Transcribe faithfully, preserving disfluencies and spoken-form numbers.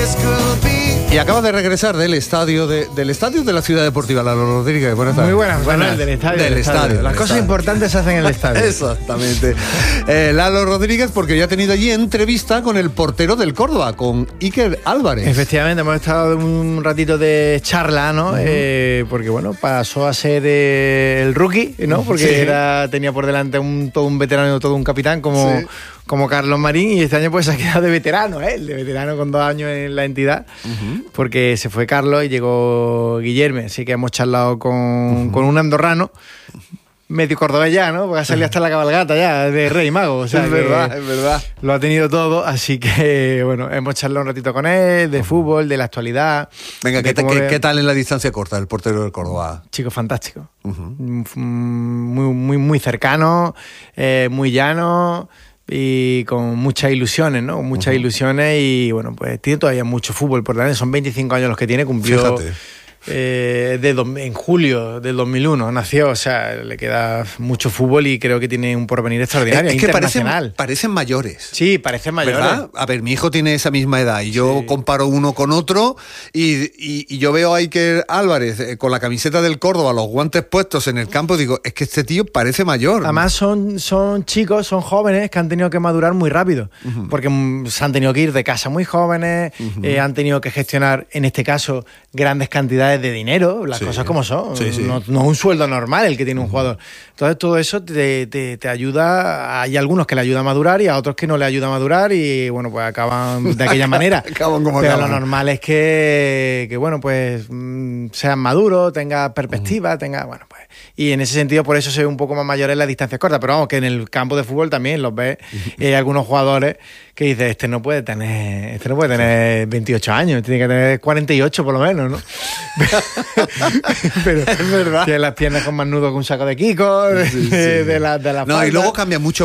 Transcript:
Y acaba de regresar del estadio de, del estadio de la Ciudad Deportiva, Lalo Rodríguez. Buenas tardes. Muy buenas, buenas. Del estadio. Del del estadio. estadio. Las del cosas estadio. importantes se hacen en el estadio. Exactamente. Eh, Lalo Rodríguez, porque ya ha tenido allí entrevista con el portero del Córdoba, con Iker Álvarez. Efectivamente, hemos estado un ratito de charla, ¿no? Uh-huh. Eh, porque, bueno, pasó a ser eh, el rookie, ¿no? Porque sí. era, tenía por delante un, todo un veterano, todo un capitán como... Sí. como Carlos Marín, y este año pues se ha quedado de veterano, ¿eh? de veterano con dos años en la entidad, uh-huh. porque se fue Carlos y llegó Guillermo, así que hemos charlado con, uh-huh. con un andorrano, medio cordobés ya, ¿no? Porque ha salido hasta la cabalgata ya de Rey Mago, o sea, es verdad, es verdad. Lo ha tenido todo, así que, bueno, hemos charlado un ratito con él, de fútbol, de la actualidad. Venga, ¿qué, ¿qué, ¿qué tal en la distancia corta el portero del Córdoba? Chico, fantástico. Uh-huh. Muy, muy, muy cercano, eh, muy llano, y con muchas ilusiones, ¿no? Muchas uh-huh. ilusiones y, bueno, pues tiene todavía mucho fútbol por delante. Son veinticinco años los que tiene, cumplió eh, de do, en julio del dos mil uno, nació, o sea, le queda mucho fútbol y creo que tiene un porvenir extraordinario, es, es que internacional. Parecen, parecen mayores. Sí, parecen mayores. ¿Verdad? A ver, mi hijo tiene esa misma edad y yo sí. comparo uno con otro y, y, y yo veo a Iker Álvarez eh, con la camiseta del Córdoba, los guantes puestos en el campo, digo, es que este tío parece mayor. Además son, son chicos, son jóvenes que han tenido que madurar muy rápido, uh-huh. porque se han tenido que ir de casa muy jóvenes, uh-huh. eh, han tenido que gestionar, en este caso, grandes cantidades de dinero, las sí. cosas como son, sí, sí. No, no es un sueldo normal el que tiene un uh-huh. jugador. Entonces todo eso te, te, te ayuda, hay algunos que le ayuda a madurar y a otros que no le ayuda a madurar y bueno, pues acaban de aquella manera. acaban como Pero acaban. Lo normal es que, que bueno, pues mmm, sean maduros, tenga perspectiva, uh-huh. tenga, bueno, pues, y en ese sentido por eso se ve un poco más mayor en las distancias cortas, pero vamos, que en el campo de fútbol también los ves, uh-huh. y hay algunos jugadores que dices, este no puede tener, este no puede tener veintiocho años, tiene que tener cuarenta y ocho por lo menos, ¿no? Pero es verdad. Tiene las piernas con más nudo que un saco de Kiko, sí, sí. de la, de la No, falda. y luego cambia mucho